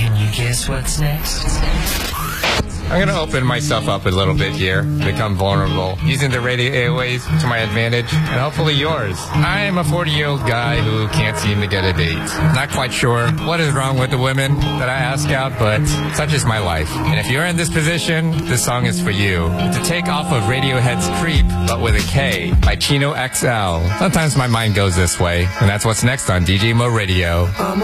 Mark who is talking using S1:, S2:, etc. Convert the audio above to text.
S1: Can you guess what's next?
S2: I'm going to open myself up a little bit here, become vulnerable, using the radio airways to my advantage, and hopefully yours. I am a 40-year-old guy who can't seem to get a date. Not quite sure what is wrong with the women that I ask out, but such is my life. And if you're in this position, this song is for you. To take off of Radiohead's Creep, but with a K, by Chino XL. Sometimes my mind goes this way, and that's what's next on DJ Mo Radio.